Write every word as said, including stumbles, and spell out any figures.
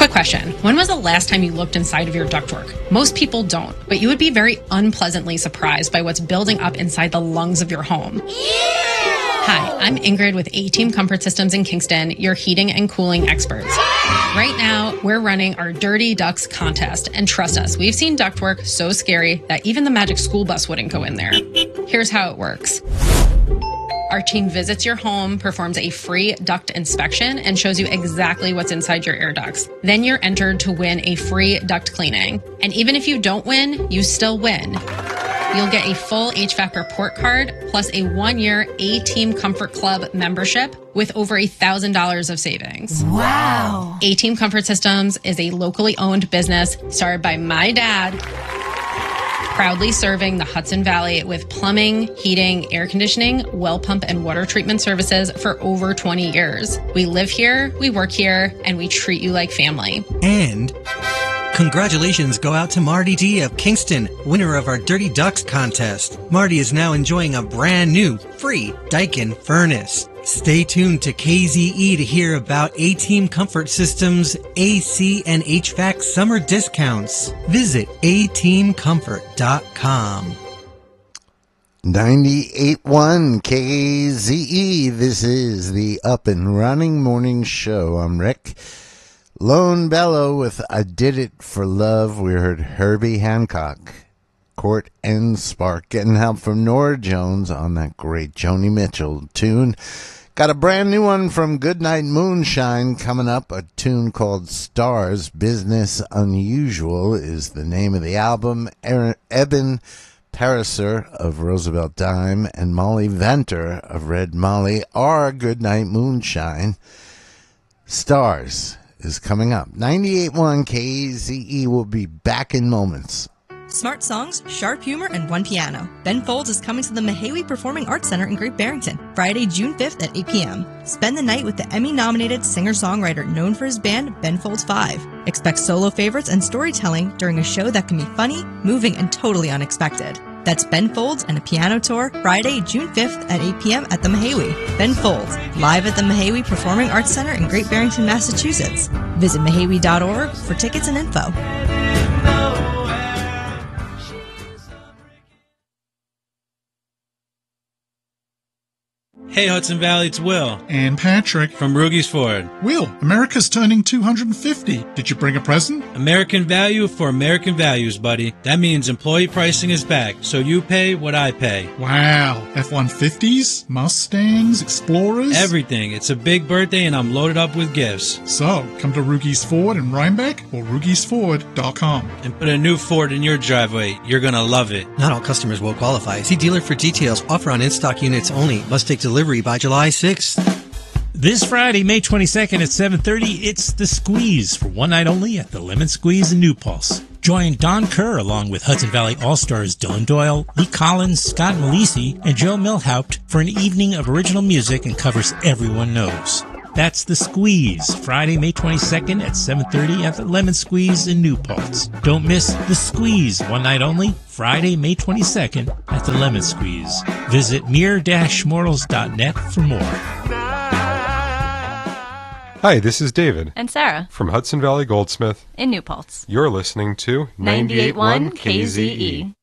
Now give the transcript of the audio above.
Quick question. When was the last time you looked inside of your ductwork? Most people don't, but you would be very unpleasantly surprised by what's building up inside the lungs of your home. Hi, I'm Ingrid with A-Team Comfort Systems in Kingston, your heating and cooling experts. Right now, we're running our Dirty Ducts contest, and trust us, we've seen ductwork so scary that even the magic school bus wouldn't go in there. Here's how it works. Our team visits your home, performs a free duct inspection, and shows you exactly what's inside your air ducts. Then you're entered to win a free duct cleaning. And even if you don't win, you still win. You'll get a full H V A C report card plus a one-year A-Team Comfort Club membership with over one thousand dollars of savings. Wow. A-Team Comfort Systems is a locally owned business started by my dad, proudly serving the Hudson Valley with plumbing, heating, air conditioning, well pump, and water treatment services for over twenty years. We live here, we work here, and we treat you like family. And congratulations go out to Marty D of Kingston, winner of our Dirty Ducks contest. Marty is now enjoying a brand new free Daikin furnace. Stay tuned to K Z E to hear about A-Team Comfort Systems A C and H V A C summer discounts. Visit a team comfort dot com. ninety-eight point one K Z E. This is the Up and Running Morning Show. I'm Rick. Lone Bellow with I Did It for Love. We heard Herbie Hancock, Court and Spark, getting help from Nora Jones on that great Joni Mitchell tune. Got a brand new one from Goodnight Moonshine coming up, a tune called Stars. Business Unusual is the name of the album. Eben Pariser of Roosevelt Dime and Molly Venter of Red Molly are Goodnight Moonshine. Stars is coming up. ninety-eight point one K Z E will be back in moments. Smart songs, sharp humor, and one piano. Ben Folds is coming to the Mahawi Performing Arts Center in Great Barrington, Friday, June fifth at eight p.m. Spend the night with the Emmy-nominated singer-songwriter known for his band, Ben Folds Five. Expect solo favorites and storytelling during a show that can be funny, moving, and totally unexpected. That's Ben Folds and a piano tour, Friday, June fifth at eight p.m. at the Mahawi. Ben Folds, live at the Mahawi Performing Arts Center in Great Barrington, Massachusetts. Visit mahawi dot org for tickets and info. Hey Hudson Valley, it's Will. And Patrick. From Rugy's Ford. Will, America's turning two hundred fifty. Did you bring a present? American value for American values, buddy. That means employee pricing is back, so you pay what I pay. Wow. F one fifties? Mustangs? Explorers? Everything. It's a big birthday and I'm loaded up with gifts. So, come to Rugy's Ford in Rhinebeck or rugies ford dot com. And put a new Ford in your driveway. You're gonna love it. Not all customers will qualify. See dealer for details. Offer on in-stock units only. Must take delivery by July sixth. This Friday, May twenty-second at seven thirty, it's The Squeeze for one night only at the Lemon Squeeze in New Paltz. Join Don Kerr along with Hudson Valley All-Stars Dylan Doyle, Lee Collins, Scott Malisi, and Joe Milhaupt for an evening of original music and covers everyone knows. That's The Squeeze, Friday, May twenty-second at seven thirty at the Lemon Squeeze in New Paltz. Don't miss The Squeeze, one night only, Friday, May twenty-second at the Lemon Squeeze. Visit mere dash mortals dot net for more. Hi, this is David. And Sarah. From Hudson Valley Goldsmith. In New Paltz. You're listening to ninety-eight point one K Z E.